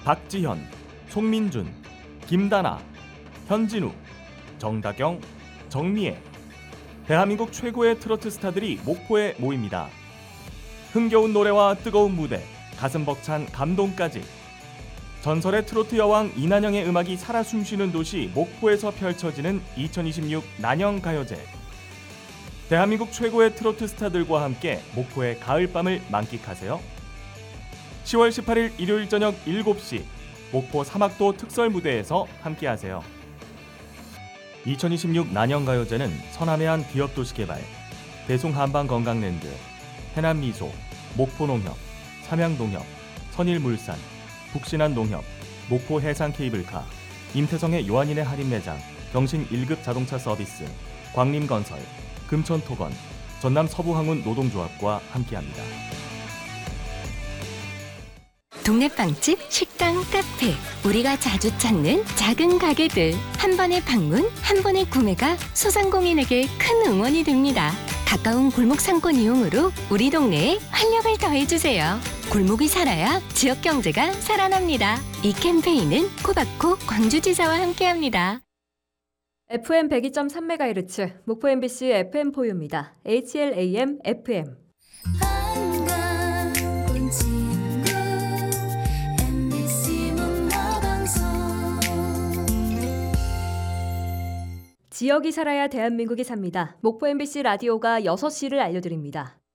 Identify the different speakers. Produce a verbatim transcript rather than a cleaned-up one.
Speaker 1: 박지현, 송민준, 김다나, 현진우, 정다경, 정미애. 대한민국 최고의 트로트 스타들이 목포에 모입니다. 흥겨운 노래와 뜨거운 무대, 가슴 벅찬 감동까지. 전설의 트로트 여왕 이난영의 음악이 살아 숨쉬는 도시 목포에서 펼쳐지는 이천이십육 난영가요제. 대한민국 최고의 트로트 스타들과 함께 목포의 가을밤을 만끽하세요. 시월 십팔일 일요일 저녁 일곱 시 목포 사막도 특설 무대에서 함께하세요. 이천이십육 난영가요제는 서남해안 기업도시개발, 대송한방건강랜드, 해남미소, 목포농협, 삼양농협, 선일물산, 북신한농협, 목포해상케이블카, 임태성의 요한인의 할인매장, 경신 일 급 자동차 서비스, 광림건설, 금천토건, 전남 서부항운 노동조합과 함께합니다.
Speaker 2: 동네 빵집, 식당, 카페, 우리가 자주 찾는 작은 가게들. 한 번의 방문, 한 번의 구매가 소상공인에게 큰 응원이 됩니다. 가까운 골목 상권 이용으로 우리 동네에 활력을 더해주세요. 골목이 살아야 지역 경제가 살아납니다. 이 캠페인은 코바코 광주지사와 함께합니다.
Speaker 3: 에프엠 백이 점 삼 메가헤르츠 목포 엠비씨 에프엠 포유입니다. 에이치엘에이엠 에프엠. 지역이 살아야 대한민국이 삽니다. 목포 엠비씨 라디오가 여섯 시를 알려드립니다.